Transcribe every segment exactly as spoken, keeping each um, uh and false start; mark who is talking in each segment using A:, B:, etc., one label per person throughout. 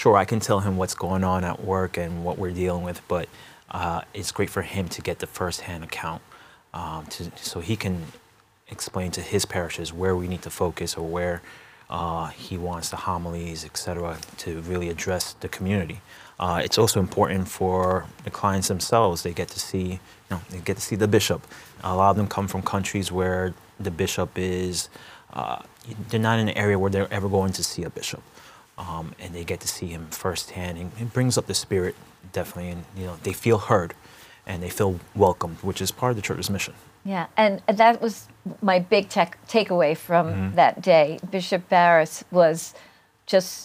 A: sure, I can tell him what's going on at work and what we're dealing with, but uh, it's great for him to get the first-hand account um, to, so he can explain to his parishes where we need to focus or where uh, he wants the homilies, et cetera, to really address the community. Uh, it's also important for the clients themselves. They get to see, you know, they get to see the bishop. A lot of them come from countries where the bishop is, uh, they're not in an area where they're ever going to see a bishop. Um, and they get to see him firsthand, and it brings up the spirit, definitely, and you know, they feel heard and they feel welcomed, which is part of the church's mission.
B: Yeah, and that was my big tech takeaway from mm-hmm. that day. Bishop Barris was just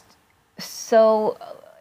B: so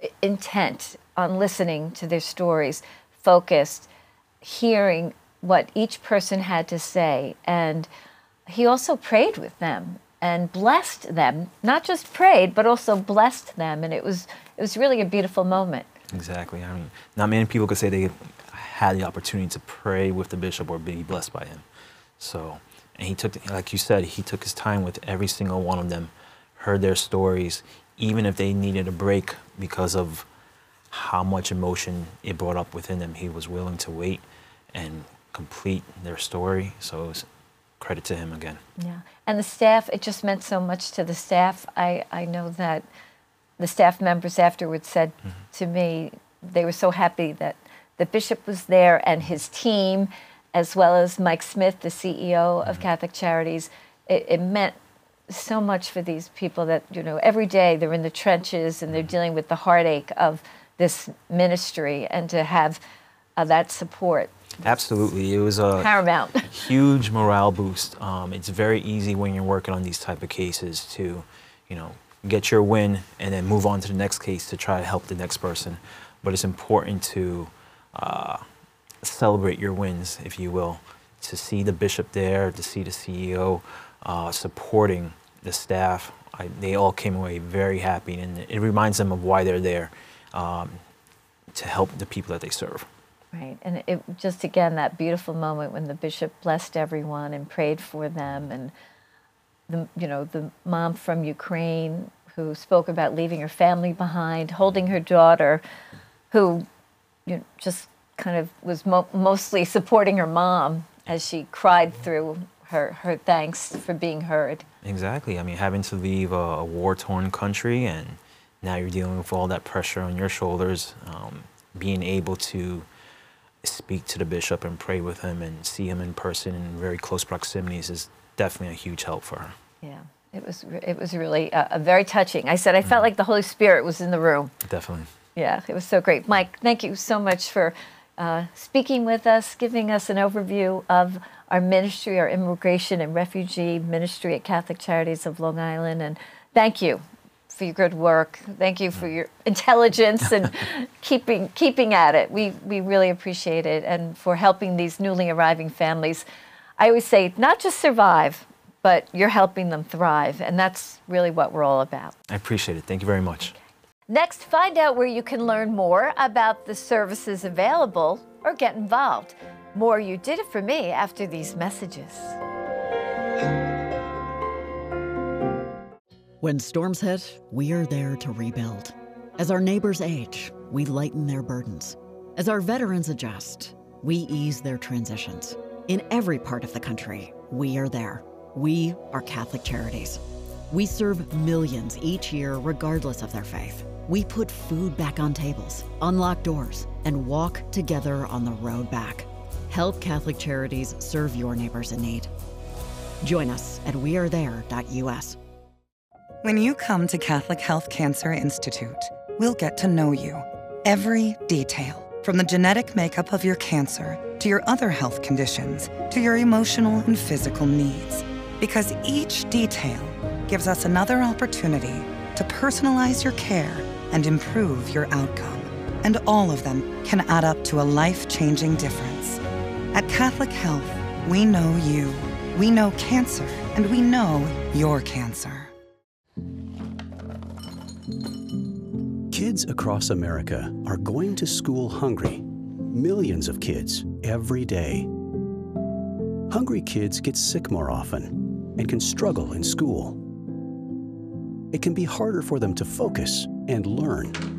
B: intent on listening to their stories, focused, hearing what each person had to say, and he also prayed with them and blessed them. Not just prayed, but also blessed them, and it was it was really a beautiful moment.
A: Exactly. I mean, not many people could say they had the opportunity to pray with the bishop or be blessed by him. So, and he took, like you said, he took his time with every single one of them, heard their stories, even if they needed a break because of how much emotion it brought up within them. He was willing to wait and complete their story. So it was credit to him again.
B: Yeah, and the staff, it just meant so much to the staff. I, I know that the staff members afterwards said mm-hmm. to me, they were so happy that the bishop was there and his team, as well as Mike Smith, the C E O of mm-hmm. Catholic Charities. It, it meant so much for these people that, you know, every day they're in the trenches and they're dealing with the heartache of this ministry, and to have uh, that support.
A: Absolutely. It was a
B: paramount.
A: huge morale boost. Um, it's very easy when you're working on these type of cases to, you know, get your win and then move on to the next case to try to help the next person. But it's important to uh, celebrate your wins, if you will, to see the bishop there, to see the C E O uh, supporting the staff. I, they all came away very happy, and it reminds them of why they're there, um, to help the people that they serve.
B: Right, and it just, again, that beautiful moment when the bishop blessed everyone and prayed for them, and the, you know, the mom from Ukraine who spoke about leaving her family behind, holding her daughter, who, you know, just kind of was mo mostly supporting her mom as she cried through her, her thanks for being heard.
A: Exactly. I mean, having to leave a, a war-torn country, and now you're dealing with all that pressure on your shoulders, um, being able to speak to the bishop and pray with him and see him in person in very close proximities is definitely a huge help for her.
B: Yeah, it was it was really uh, a very touching. I said I mm-hmm. felt like the Holy Spirit was in the room.
A: Definitely.
B: Yeah, it was so great. Mike, thank you so much for uh, speaking with us, giving us an overview of our ministry, our immigration and refugee ministry at Catholic Charities of Long Island, and thank you for your good work. Thank you for your intelligence and keeping keeping at it. We we really appreciate it, and for helping these newly arriving families. I always say, not just survive, but you're helping them thrive, and that's really what we're all about.
A: I appreciate it. Thank you very much.
B: Okay. Next, find out where you can learn more about the services available or get involved. More You Did It For Me after these messages.
C: When storms hit, we are there to rebuild. As our neighbors age, we lighten their burdens. As our veterans adjust, we ease their transitions. In every part of the country, we are there. We are Catholic Charities. We serve millions each year regardless of their faith. We put food back on tables, unlock doors, and walk together on the road back. Help Catholic Charities serve your neighbors in need. Join us at we are there dot U S.
D: When you come to Catholic Health Cancer Institute, we'll get to know you. Every detail, from the genetic makeup of your cancer to your other health conditions to your emotional and physical needs. Because each detail gives us another opportunity to personalize your care and improve your outcome. And all of them can add up to a life-changing difference. At Catholic Health, we know you, we know cancer, and we know your cancer.
E: Kids across America are going to school hungry. Millions of kids every day. Hungry kids get sick more often and can struggle in school. It can be harder for them to focus and learn.